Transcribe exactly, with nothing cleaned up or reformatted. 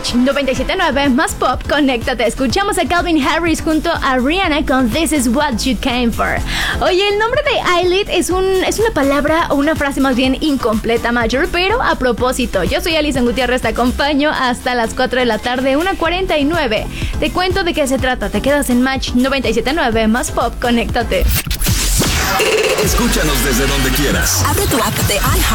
Match noventa y siete punto nueve más Pop, conéctate. Escuchamos a Calvin Harris junto a Rihanna con This Is What You Came For. Oye, el nombre de Eyelid es, un, es una palabra o una frase más bien incompleta, Major, pero a propósito. Yo soy Alison Gutiérrez, te acompaño hasta las cuatro de la tarde, una cuarenta y nueve. Te cuento de qué se trata. Te quedas en Match noventa y siete punto nueve más Pop, conéctate. Escúchanos desde donde quieras. Abre tu app de iHeart